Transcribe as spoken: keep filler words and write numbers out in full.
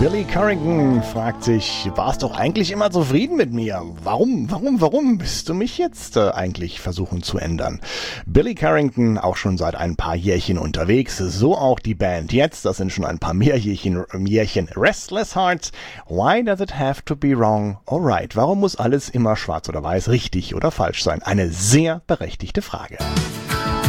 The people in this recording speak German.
Billy Corrigan fragt sich, warst doch eigentlich immer zufrieden mit mir? Warum, warum, warum bist du mich jetzt äh, eigentlich versuchen zu ändern? Billy Corrigan auch schon seit ein paar Jährchen unterwegs, so auch die Band jetzt, das sind schon ein paar mehr Jährchen, Jährchen Restless Hearts. Why does it have to be wrong or right? Warum muss alles immer schwarz oder weiß, richtig oder falsch sein? Eine sehr berechtigte Frage.